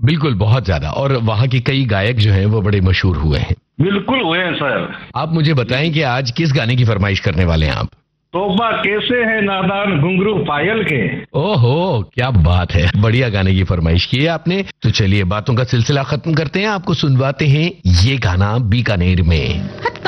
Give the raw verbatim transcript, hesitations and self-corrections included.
बिल्कुल, बहुत ज्यादा। और वहाँ के कई गायक जो हैं वो बड़े मशहूर हुए हैं। बिल्कुल हुए हैं सर। आप मुझे बताएं कि आज किस गाने की फरमाइश करने वाले हैं आप? तोबा कैसे है नादान घुंघरू पायल के। ओहो, क्या बात है, बढ़िया गाने की फरमाइश की है आपने। तो चलिए बातों का सिलसिला खत्म करते हैं, आपको सुनवाते हैं ये गाना बीकानेर में।